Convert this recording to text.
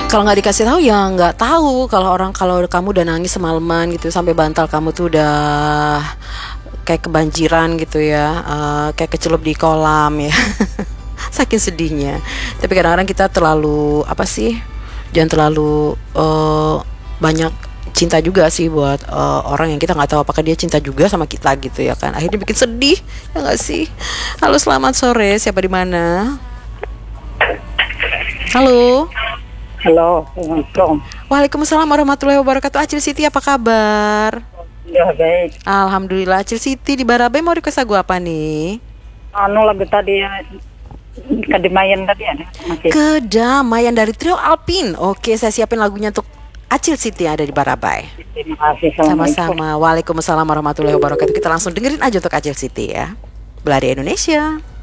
Kalau nggak dikasih tahu ya nggak tahu. Kalau kamu udah nangis semalaman gitu sampai bantal kamu tuh udah kayak kebanjiran gitu ya, kayak kecelup di kolam ya. Saking sedihnya. Tapi kadang-kadang kita terlalu apa sih? Jangan terlalu banyak cinta juga sih buat orang yang kita nggak tahu apakah dia cinta juga sama kita gitu ya kan. Akhirnya bikin sedih ya nggak sih. Halo, selamat sore, siapa di mana? Halo. Halo, Assalamualaikum. Waalaikumsalam warahmatullahi wabarakatuh. Acil Siti, apa kabar? Ya baik. Alhamdulillah. Acil Siti di Barabai, mau request lagu apa nih? Lagu tadi ya, Kedamaian tadi ada masih. Kedamaian dari Trio Alpin. Oke, saya siapin lagunya untuk Acil Siti yang ada di Barabai. Terima kasih. Assalamualaikum. Sama-sama. Waalaikumsalam warahmatullahi wabarakatuh. Kita langsung dengerin aja untuk Acil Siti ya. Belari Indonesia.